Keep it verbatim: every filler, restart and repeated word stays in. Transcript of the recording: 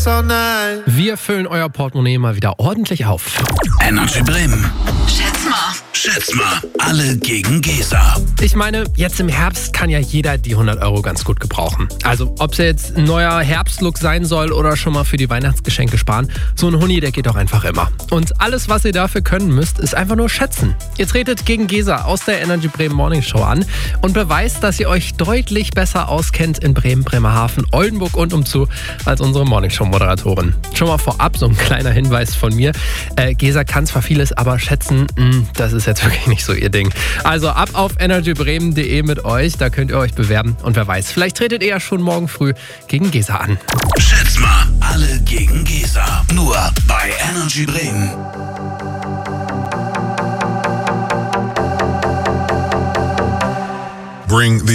Wir füllen euer Portemonnaie mal wieder ordentlich auf. Energy Bremen. Schätz mal. Schätz mal, alle gegen Gesa. Ich meine, jetzt im Herbst kann ja jeder die hundert Euro ganz gut gebrauchen. Also, ob es jetzt ein neuer Herbstlook sein soll oder schon mal für die Weihnachtsgeschenke sparen, so ein Huni, der geht doch einfach immer. Und alles, was ihr dafür können müsst, ist einfach nur schätzen. Ihr tretet gegen Gesa aus der Energy Bremen Morning Show an und beweist, dass ihr euch deutlich besser auskennt in Bremen, Bremerhaven, Oldenburg und umzu als unsere Morning Show Moderatorin. Schon mal vorab so ein kleiner Hinweis von mir. Äh, Gesa kann zwar vieles, aber schätzen, mh, das ist jetzt wirklich nicht so ihr Ding. Also ab auf energy bremen punkt de mit euch, da könnt ihr euch bewerben und wer weiß, vielleicht tretet ihr ja schon morgen früh gegen Gesa an. Schätz mal, alle gegen Gesa. Nur bei Energy Bremen. Bring the